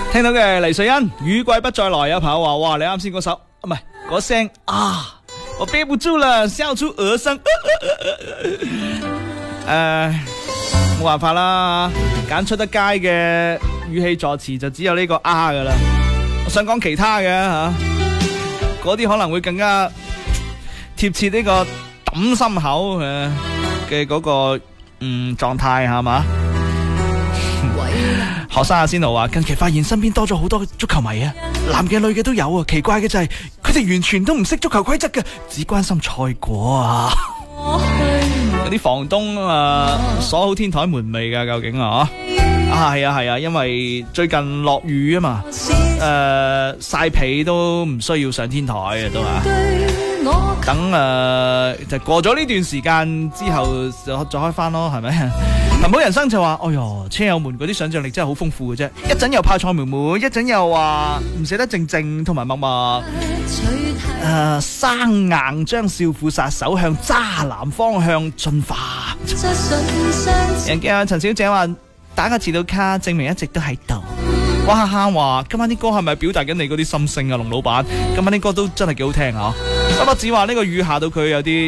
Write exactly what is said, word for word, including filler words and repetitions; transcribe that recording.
聽到嘅黎瑞恩，雨季不再來。有朋友話：哇，你啱先嗰首唔係嗰聲啊，我憋不住啦，笑出鵝聲。誒，冇辦法啦，揀出得街嘅語氣助詞就只有呢個啊噶啦。我想講其他嘅吓，嗰啲可能會更加貼切呢個抌心口誒嘅嗰個嗯狀態係嘛？學生阿仙奴話：近期發現身邊多咗好多足球迷啊，男嘅女嘅都有啊。奇怪嘅就係佢哋完全都唔識足球規則嘅，只關心賽果啊。有啲房東啊鎖好天台門未㗎？究竟啊？啊係啊係啊，因為最近落雨啊嘛，誒、呃、曬被都唔需要上天台嘅都話。等誒、呃、就過咗呢段時間之後就再開翻咯，係咪？林寶人生就話：哎喲，車友們嗰啲想像力真係好豐富嘅啫，一陣又泡菜妹妹，一陣又話唔捨得靜靜同埋默默，誒、呃、生硬將少婦殺手向渣男方向進化。人嘅陳小姐話：打個遲到卡，證明一直都喺度。哇哈哈話：今晚啲歌係咪表達緊你嗰啲心聲啊？龍老闆，今晚啲歌都真係幾好聽啊！不不只話呢個雨下到佢有啲